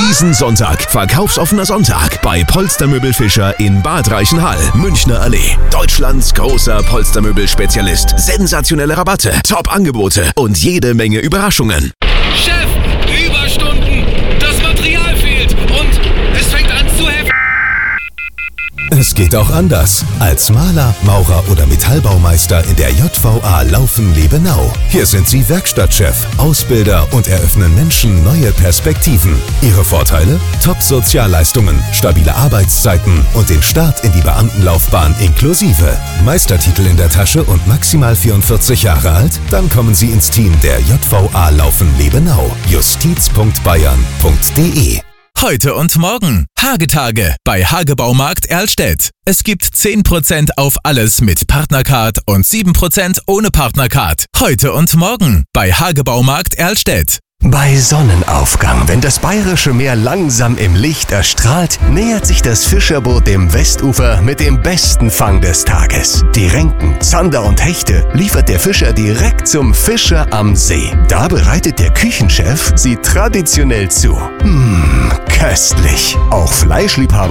Diesen Sonntag verkaufsoffener Sonntag bei Polstermöbel Fischer in Bad Reichenhall, Münchner Allee. Deutschlands großer Polstermöbel-Spezialist. Sensationelle Rabatte, Top-Angebote und jede Menge Überraschungen. Chef, Überstunden, das Material fehlt und es fängt an zu heften. Es geht auch anders. Als Maler, Maurer oder Metallbaumeister in der JVA Laufen-Lebenau. Hier sind Sie Werkstattchef, Ausbilder und eröffnen Menschen neue Perspektiven. Ihre Vorteile? Top-Sozialleistungen, stabile Arbeitszeiten und den Start in die Beamtenlaufbahn inklusive. Meistertitel in der Tasche und maximal 44 Jahre alt? Dann kommen Sie ins Team der JVA Laufen-Lebenau. justiz.bayern.de. Heute und morgen. Hagetage bei Hagebaumarkt Erlstedt. Es gibt 10% auf alles mit Partnercard und 7% ohne Partnercard. Heute und morgen bei Hagebaumarkt Erlstedt. Bei Sonnenaufgang, wenn das Bayerische Meer langsam im Licht erstrahlt, nähert sich das Fischerboot dem Westufer mit dem besten Fang des Tages. Die Renken, Zander und Hechte liefert der Fischer direkt zum Fischer am See. Da bereitet der Küchenchef sie traditionell zu. Köstlich. Auch Fleischliebhaber